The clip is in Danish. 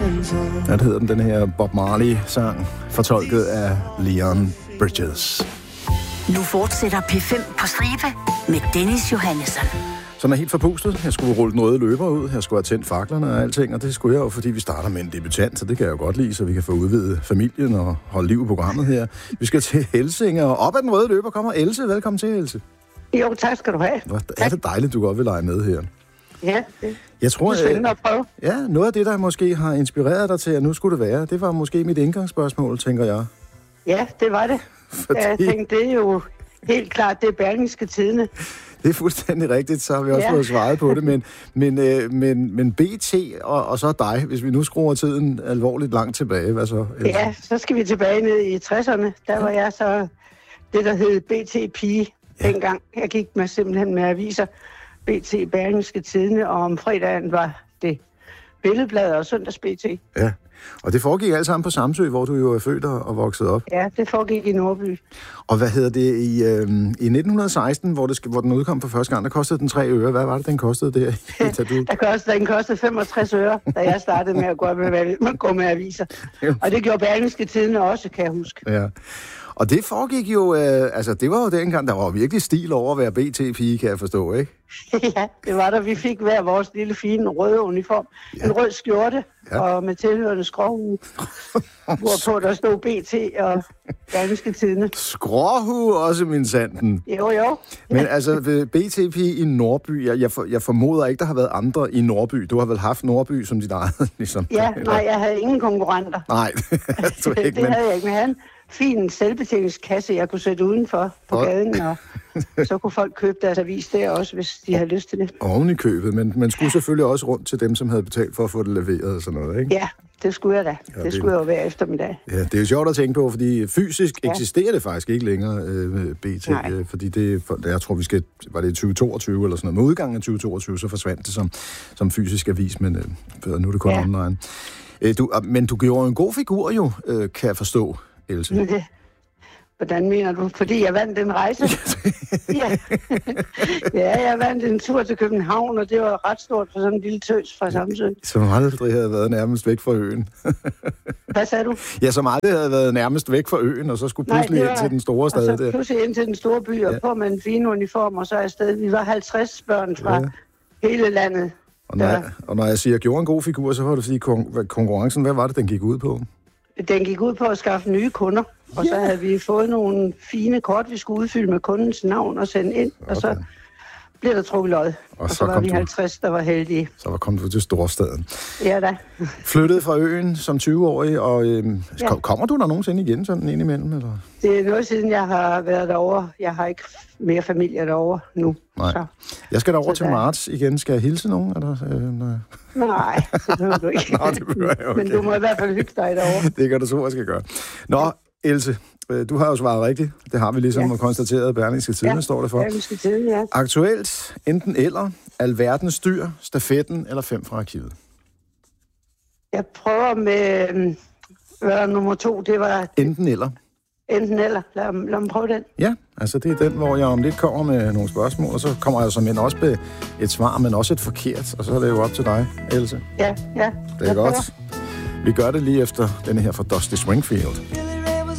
Hvad hedder den her Bob Marley-sang, fortolket af Leon Bridges. Nu fortsætter P5 på stribe med Dennis Johannesson. Som er helt forpustet. Jeg skulle rulle den røde løber ud. Jeg skulle have tændt faklerne og alting, og det skulle jeg jo, fordi vi starter med en debutant, så det kan jeg jo godt lide, så vi kan få udvidet familien og holde liv i programmet her. Vi skal til Helsinge, og op ad den røde løber kommer Else. Velkommen til, Else. Jo, tak skal du have. Er det dejligt, du godt vil lege med her. Ja, jeg tror, det er spændende at prøve. Ja, noget af det, der måske har inspireret dig til, at nu skulle det være, det var måske mit indgangsspørgsmål, tænker jeg. Ja, det var det. Fordi... Jeg tænkte, det er jo helt klart, det er Berlingske Tidende. Det er fuldstændig rigtigt, så har vi også fået svaret på det. Men BT og så dig, hvis vi nu skruer tiden alvorligt langt tilbage, hvad så? Else? Ja, så skal vi tilbage ned i 60'erne. Der var jeg så det, der hed BT-pige dengang. Jeg gik med simpelthen med aviser. BT, Berlingske Tidende, og om fredagen var det Billedbladet og Søndags BT. Ja, og det foregik alt sammen på Samsø, hvor du jo er født og vokset op. Ja, det foregik i Nordby. Og hvad hedder det, i 1916, hvor den udkom for første gang, der kostede den 3 øre. Hvad var det, den kostede der? Den kostede 65 øre, da jeg startede med at gå med aviser. Og det gjorde Berlingske Tidende også, kan jeg huske. Ja. Og det foregik jo, det var jo dengang, der var virkelig stil over at være BT-pige, kan jeg forstå, ikke? Ja, det var der. Vi fik hver vores lille fine røde uniform. Ja. En rød skjorte, og med tilhørende skråhue, hvorpå der stod BT og Berlingske Tidende. Skråhue også, min sanden. Jo. Men altså, BT-pige i Nordby, jeg formoder ikke, der har været andre i Nordby. Du har vel haft Nordby som dit eget, ligesom? Ja, nej, jeg havde ingen konkurrenter. Nej, det havde jeg ikke, men han fin selvbetjeningskasse, jeg kunne sætte udenfor på gaden, og så kunne folk købe deres avis der også, hvis de havde lyst til det. Oven i købet, men man skulle selvfølgelig også rundt til dem, som havde betalt for at få det leveret og sådan noget, ikke? Ja, det skulle jeg da. Ja, det skulle jeg jo hver eftermiddag. Ja, det er jo sjovt at tænke på, fordi fysisk eksisterer det faktisk ikke længere, BT. Fordi det, jeg tror, var det i 2022 eller sådan noget. Med udgangen af 2022, så forsvandt det som fysisk avis, men nu er det kun online. Men du gjorde en god figur jo, kan jeg forstå, Else. Hvordan mener du? Fordi jeg vandt en rejse? Ja, jeg vandt en tur til København, og det var ret stort for sådan en lille tøs fra Samsø. Som aldrig havde været nærmest væk fra øen. Hvad sagde du? Ja, som aldrig havde været nærmest væk fra øen, og så skulle pludselig ind til den store stad der. Og så pludselig ind til den store by, og på med en fin uniform, og så er afsted. Vi var 50 børn fra hele landet. Og når jeg siger, gjorde en god figur, så var det fordi konkurrencen, hvad var det, den gik ud på? Den gik ud på at skaffe nye kunder, og så havde vi fået nogle fine kort, vi skulle udfylde med kundens navn og sende ind, og så blev der trukket lod. Og så var vi 50, der var heldige. Så kom du til storstaden. Ja da. Flyttede fra øen som 20-årig, og kommer du der nogensinde igen sådan indimellem? Eller? Det er noget siden, jeg har været derovre. Jeg har ikke mere familie derovre nu. Nej. Så. Jeg skal derover til marts igen. Skal jeg hilse nogen? Eller, Nej, det behøver du ikke. Nå, det behøver jeg, okay. Men du må i hvert fald hygge dig derovre. Det kan du så, jeg skal gøre. Nå, Else, du har jo svaret rigtigt. Det har vi ligesom konstateret. Berlingske Tidende står det for. Berlingske Tidende, ja. Aktuelt, enten eller, alverdens dyr, stafetten eller 5 fra arkivet? Jeg prøver med nummer 2, det var... Enten eller. Enten eller. Lad mig prøve den. Ja, altså det er den, hvor jeg om lidt kommer med nogle spørgsmål, og så kommer jeg som en også med et svar, men også et forkert, og så er det jo op til dig, Else. Ja. Det er godt. Vi gør det lige efter denne her fra Dusty Springfield.